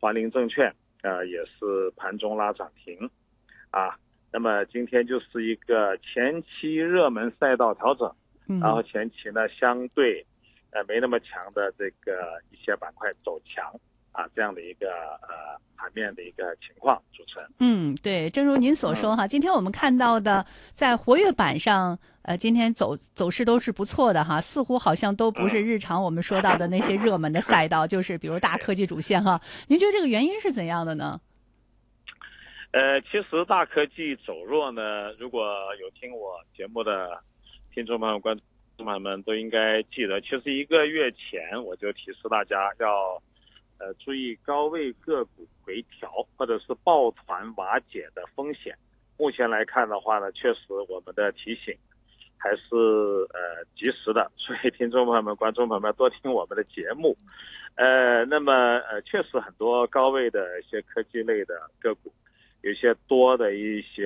华林证券也是盘中拉涨停啊。那么今天就是一个前期热门赛道调整，然后前期呢相对没那么强的这个一些板块走强啊，这样的一个盘面的一个情况，主持人。 对，正如您所说哈，今天我们看到的在活跃板上，今天走势都是不错的哈，似乎好像都不是日常我们说到的那些热门的赛道，就是比如大科技主线哈。您觉得这个原因是怎样的呢？ 其实大科技走弱呢，如果有听我节目的听众朋友、观众朋友们都应该记得，其实1个月前我就提示大家要注意高位个股回调或者是抱团瓦解的风险。目前来看的话呢，确实我们的提醒还是及时的，所以听众朋友们、观众朋友们多听我们的节目。那么确实很多高位的一些科技类的个股，有些多的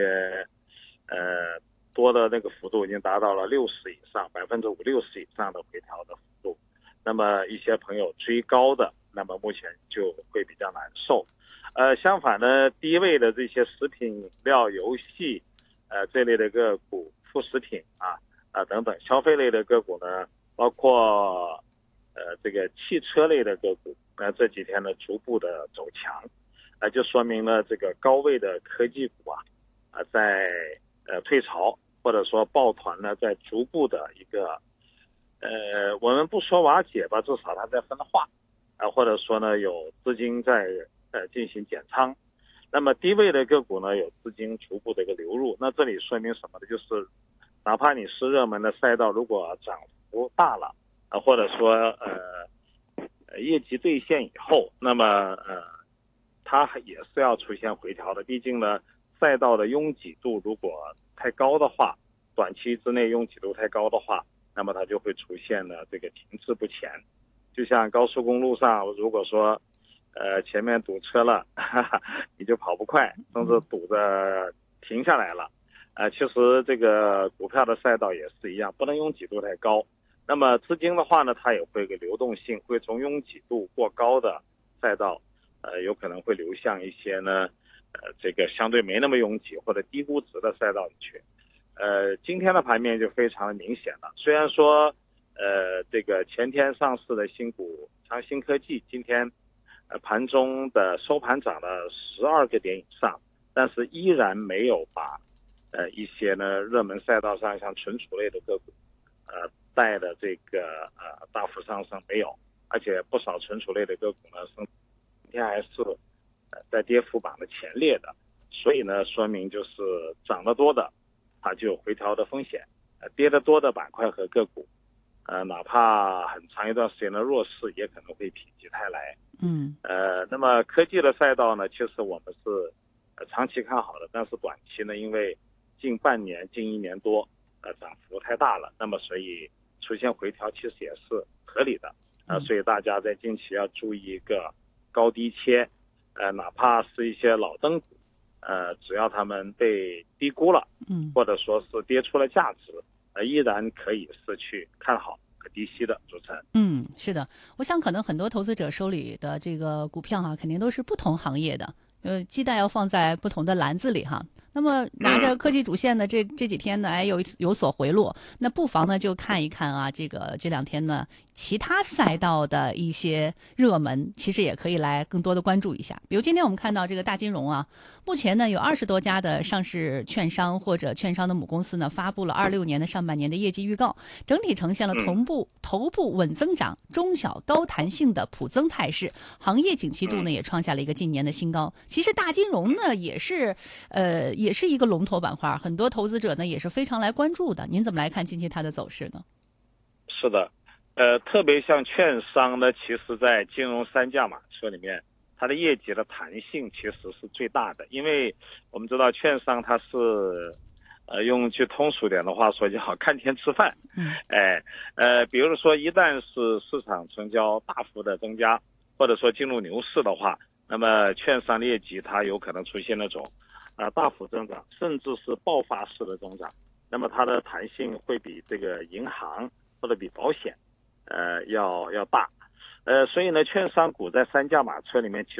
多的那个幅度已经达到了60%以上，50%-60%以上的回调的幅度。那么一些朋友追高的，那么目前就会比较难受。相反呢，低位的这些食品饮料、游戏这类的个股、副食品等等消费类的个股呢，包括这个汽车类的个股，这几天呢逐步的走强。就说明了这个高位的科技股在退潮，或者说抱团呢在逐步的一个我们不说瓦解吧，至少它在分化或者说呢有资金在进行减仓。那么低位的个股呢有资金逐步的一个流入，那这里说明什么呢？就是哪怕你是热门的赛道，如果涨幅大了或者说业绩兑现以后，那么它也是要出现回调的。毕竟呢，赛道的拥挤度如果太高的话，短期之内拥挤度太高的话，那么它就会出现了这个停滞不前。就像高速公路上，如果说前面堵车了，你就跑不快，甚至堵着停下来了。其实这个股票的赛道也是一样，不能拥挤度太高。那么资金的话呢，它也会有个流动性，会从拥挤度过高的赛道有可能会流向一些呢这个相对没那么拥挤或者低估值的赛道里去。今天的盘面就非常明显了。虽然说这个前天上市的新股长兴科技今天盘中的收盘涨了12个点以上，但是依然没有把一些呢热门赛道上像存储类的个股带的这个大幅上升没有，而且不少存储类的个股呢今天还是在跌幅榜的前列的。所以呢说明就是涨得多的它就有回调的风险，跌得多的板块和个股哪怕很长一段时间的弱势也可能会否极泰来。那么科技的赛道呢，其实我们是长期看好的，但是短期呢，因为近半年、近1年多涨幅太大了，那么所以出现回调其实也是合理的所以大家在近期要注意一个高低切，哪怕是一些老灯股只要他们被低估了或者说是跌出了价值依然可以是去看好和低吸的。主持人是的，我想可能很多投资者手里的这个股票肯定都是不同行业的，鸡蛋要放在不同的篮子里哈。那么拿着科技主线的这几天呢，有所回落，那不妨呢就看一看这2天呢其他赛道的一些热门，其实也可以来更多的关注一下。比如今天我们看到这个大金融目前呢有20多家的上市券商或者券商的母公司呢发布了26年的上半年的业绩预告，整体呈现了头部稳增长、中小高弹性的普增态势，行业景气度呢也创下了一个近年的新高。其实大金融呢也是一个龙头板块，很多投资者呢也是非常来关注的。您怎么来看近期它的走势呢？ 是的，特别像券商呢，其实在金融3驾马车里面，它的业绩的弹性其实是最大的。因为我们知道券商它是用句通俗点的话说叫看天吃饭。比如说一旦是市场成交大幅的增加，或者说进入牛市的话，那么券商业绩它有可能出现那种大幅增长，甚至是爆发式的增长。那么它的弹性会比这个银行或者比保险要大。所以呢券商股在3驾马车里面其